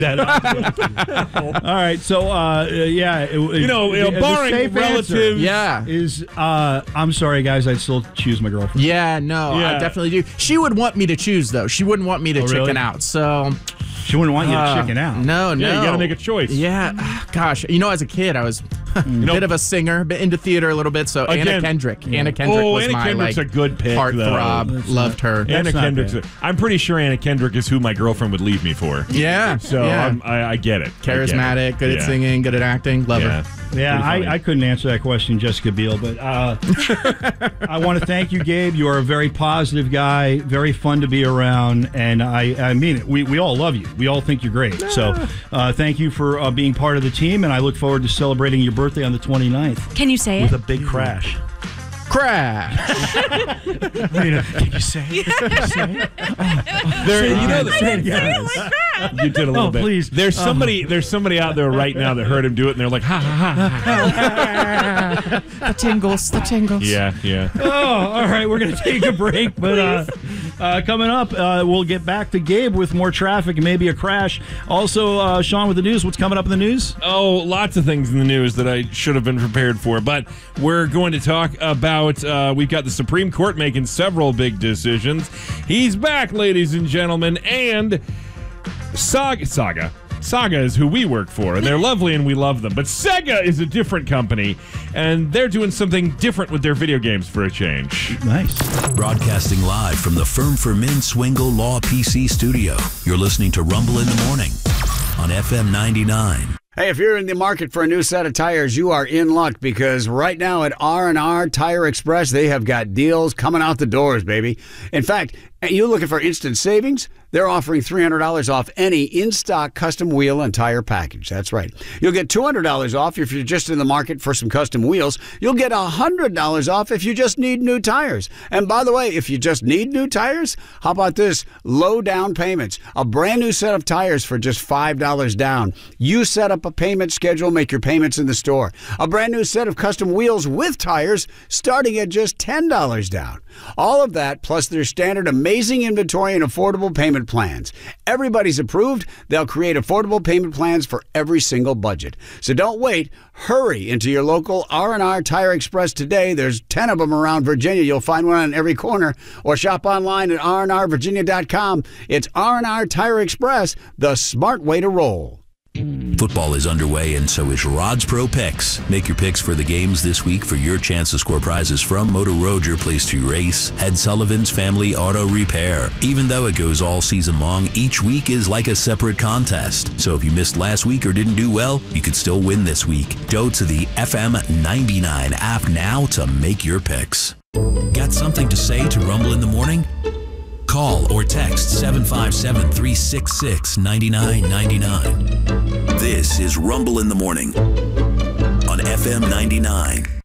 that up. All right, so barring relatives, is I'm sorry, guys, I'd still choose my girlfriend. Yeah, no, I definitely do. She would want me to choose, though. She wouldn't want me to chicken out. So she wouldn't want you to chicken out. No. Yeah, you got to make a choice. Yeah, gosh, as a kid, I was a bit of a singer, bit into theater a little bit. So Anna Kendrick. Anna Kendrick was Anna my Kendrick's a good pick, heartthrob. Loved her. Anna Kendrick's. I'm pretty sure Anna Kendrick is who my girlfriend would leave me for. Yeah. So I get it. Charismatic, good at singing, good at acting. Love her. Yeah, I couldn't answer that question, Jessica Biel, but I want to thank you, Gabe. You are a very positive guy, very fun to be around, and I mean it. We all love you. We all think you're great. So thank you for being part of the team, and I look forward to celebrating your birthday on the 29th. Can you say with it? With a big crash. Crash. Can you say it? Can you say it? You did a little bit. Please. There's somebody out there right now that heard him do it, and they're like, ha ha ha. The tingles. Yeah. Oh, all right. We're gonna take a break, but coming up, we'll get back to Gabe with more traffic and maybe a crash. Also, Sean with the news. What's coming up in the news? Oh, lots of things in the news that I should have been prepared for, but we're going to talk about. We've got the Supreme Court making several big decisions. He's back, ladies and gentlemen, and Saga is who we work for, and they're lovely and we love them. But Sega is a different company, and they're doing something different with their video games for a change. Nice. Broadcasting live from the Firm for Men Swingle Law PC studio. You're listening to Rumble in the Morning on FM 99. Hey, if you're in the market for a new set of tires, you are in luck, because right now at R&R Tire Express, they have got deals coming out the doors, baby. In fact, you looking for instant savings? They're offering $300 off any in-stock custom wheel and tire package. That's right. You'll get $200 off if you're just in the market for some custom wheels. You'll get $100 off if you just need new tires. And by the way, if you just need new tires, how about this? Low down payments. A brand new set of tires for just $5 down. You set up a payment schedule, make your payments in the store. A brand new set of custom wheels with tires starting at just $10 down. All of that plus their standard amazing inventory and affordable payment plans. Everybody's approved. They'll create affordable payment plans for every single budget. So don't wait. Hurry into your local R&R Tire Express today. There's 10 of them around Virginia. You'll find one on every corner, or shop online at rnrvirginia.com. It's R&R Tire Express, the smart way to roll. Football is underway, and so is Rod's Pro Picks. Make your picks for the games this week for your chance to score prizes from Motor Road, Place to Race, Ed Sullivan's Family Auto Repair. Even though it goes all season long, each week is like a separate contest. So if you missed last week or didn't do well, you could still win this week. Go to the FM 99 app now to make your picks. Got something to say to Rumble in the Morning? Call or text 757-366-9999. This is Rumble in the Morning on FM 99.